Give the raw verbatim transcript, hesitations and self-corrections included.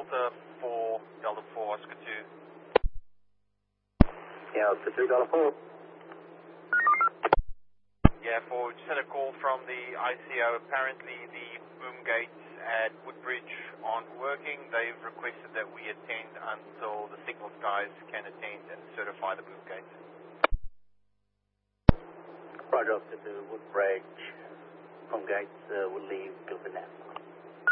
Delta four, Delta four, Oscar two. Yeah, Oscar two, Delta four. Yeah, four, we just had a call from the I C O. Apparently the boom gates at Woodbridge aren't working. They've requested that we attend until the signals guys can attend and certify the boom gates. Roger, Oscar two, Woodbridge. Boom gates uh, will leave Gilpin now.